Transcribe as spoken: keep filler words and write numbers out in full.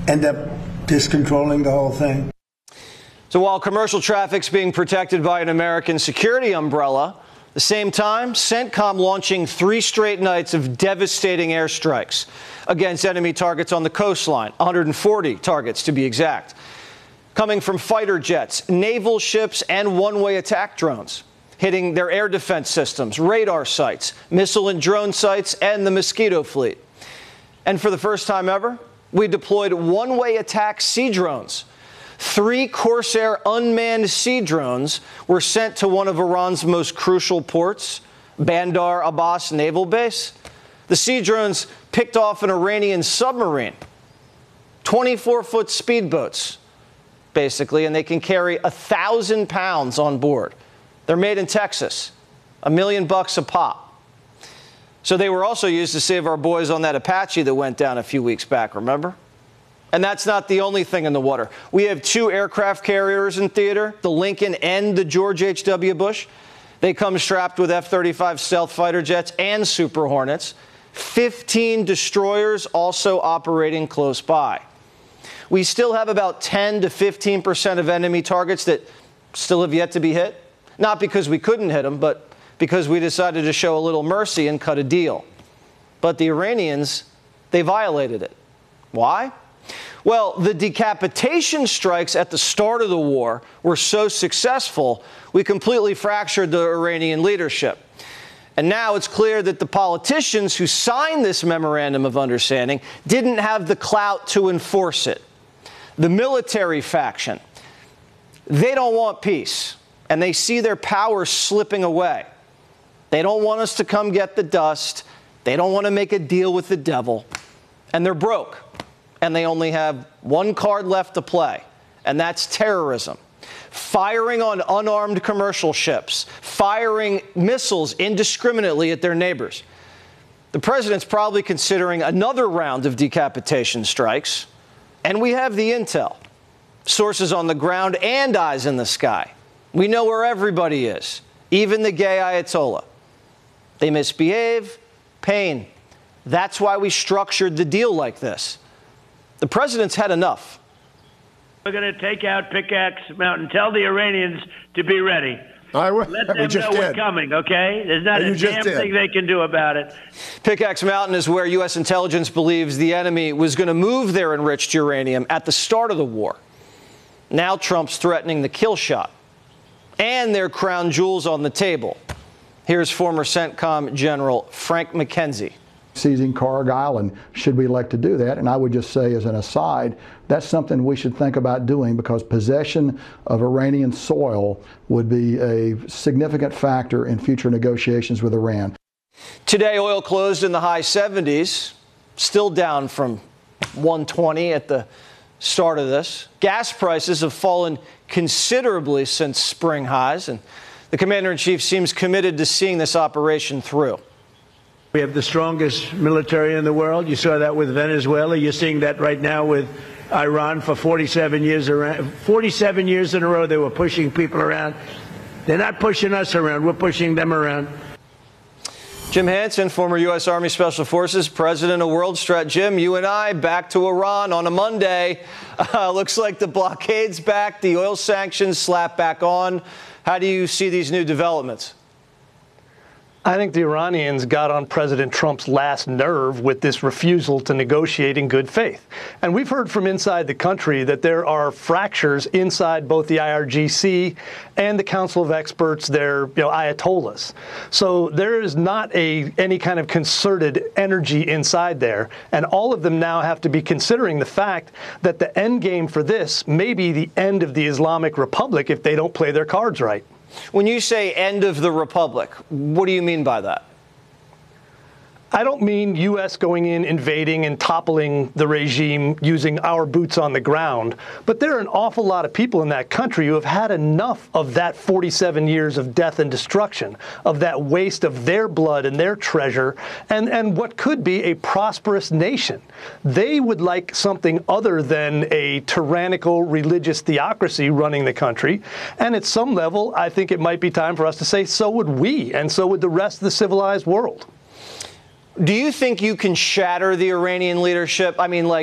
end up discontrolling the whole thing. So while commercial traffic's being protected by an American security umbrella, at the same time, CENTCOM launching three straight nights of devastating airstrikes against enemy targets on the coastline, one hundred forty targets to be exact, coming from fighter jets, naval ships, and one-way attack drones, hitting their air defense systems, radar sites, missile and drone sites, and the Mosquito fleet. And for the first time ever, we deployed one-way attack sea drones. Three Corsair unmanned sea drones were sent to one of Iran's most crucial ports, Bandar Abbas Naval Base. The sea drones picked off an Iranian submarine, twenty-four foot speedboats, basically, and they can carry a thousand pounds on board. They're made in Texas, a million bucks a pop. So they were also used to save our boys on that Apache that went down a few weeks back, remember? And that's not the only thing in the water. We have two aircraft carriers in theater, the Lincoln and the George H W Bush. They come strapped with F thirty-five stealth fighter jets and Super Hornets. fifteen destroyers also operating close by. We still have about ten to fifteen percent of enemy targets that still have yet to be hit. Not because we couldn't hit them, but because we decided to show a little mercy and cut a deal. But the Iranians, they violated it. Why? Well, the decapitation strikes at the start of the war were so successful, we completely fractured the Iranian leadership. And now it's clear that the politicians who signed this memorandum of understanding didn't have the clout to enforce it. The military faction, they don't want peace, and they see their power slipping away. They don't want us to come get the dust. They don't want to make a deal with the devil. And they're broke. And they only have one card left to play, and that's terrorism. Firing on unarmed commercial ships, firing missiles indiscriminately at their neighbors. The president's probably considering another round of decapitation strikes, and we have the intel. Sources on the ground and eyes in the sky. We know where everybody is, even the gay Ayatollah. They misbehave, pain. That's why we structured the deal like this. The president's had enough. We're going to take out Pickaxe Mountain. Tell the Iranians to be ready. I will. Let them we just know did. we're coming, okay? There's not And a damn thing they can do about it. Pickaxe Mountain is where U S intelligence believes the enemy was going to move their enriched uranium at the start of the war. Now Trump's threatening the kill shot. And their crown jewels on the table. Here's former CENTCOM General Frank McKenzie. Seizing Cargill, and should we elect to do that? And I would just say as an aside, that's something we should think about doing, because possession of Iranian soil would be a significant factor in future negotiations with Iran. Today, oil closed in the high seventies, still down from one twenty at the start of this. Gas prices have fallen considerably since spring highs, and the commander-in-chief seems committed to seeing this operation through. We have the strongest military in the world. You saw that with Venezuela. You're seeing that right now with Iran for forty-seven years around. forty-seven years in a row they were pushing people around. They're not pushing us around. We're pushing them around. Jim Hansen, former U S Army Special Forces, president of World Strat. Jim, you and I back to Iran on a Monday. Uh, looks like the blockade's back. The oil sanctions slap back on. How do you see these new developments? I think the Iranians got on President Trump's last nerve with this refusal to negotiate in good faith. And we've heard from inside the country that there are fractures inside both the I R G C and the Council of Experts, their you know, Ayatollahs. So there is not a any kind of concerted energy inside there. And all of them now have to be considering the fact that the end game for this may be the end of the Islamic Republic if they don't play their cards right. When you say end of the republic, what do you mean by that? I don't mean U S going in, invading, and toppling the regime using our boots on the ground, but there are an awful lot of people in that country who have had enough of that forty-seven years of death and destruction, of that waste of their blood and their treasure, and, and what could be a prosperous nation. They would like something other than a tyrannical religious theocracy running the country, and at some level, I think it might be time for us to say, so would we, and so would the rest of the civilized world. Do you think you can shatter the Iranian leadership? I mean, like,